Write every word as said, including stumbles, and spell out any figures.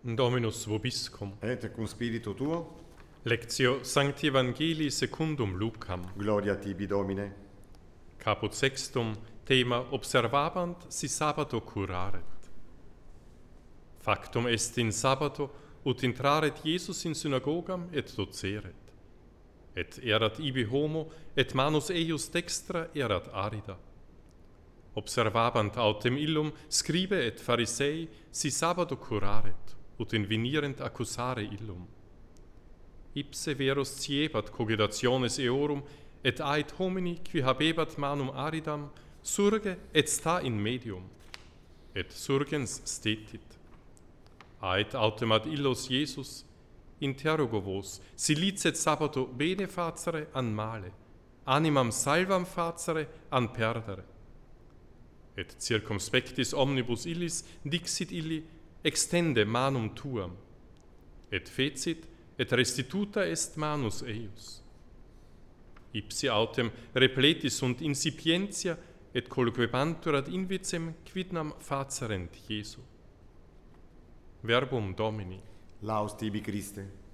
Dominus vobiscum. Et cum spiritu tuo, Lectio Sancti Evangelii secundum Lucam. gloria tibi Domine. Caput sextum, thema observabant si sabbato curaret. Factum est in sabbato, ut intraret Iesus in synagogam et doceret. Et erat ibi homo, et manus eius dextra erat arida. Observabant autem illum scribe et Pharisei si sabbato curaret, ut invenirent accusare illum. Ipse veros ciebat cogitationes eorum, et ait homini qui habebat manum aridam, surge et sta in medium, et surgens stetit. Ait autem ad illos Iesus, interrogo vos, si licet sabbato bene facere an male, animam salvam facere an perdere. Et circumspectis omnibus illis dixit illi, extende manum tuam, et fecit, et restituta est manus eius. Ipsi autem repletis sunt insipientia, et colquebantur ad invicem quidnam facerent Iesu. Verbum Domini. Laus tibi Christe.